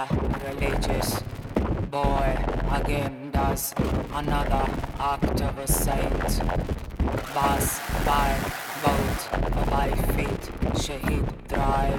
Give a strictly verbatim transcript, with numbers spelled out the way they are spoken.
religious boy again does another act of a saint. Bus by boat, five feet, Shahid drive.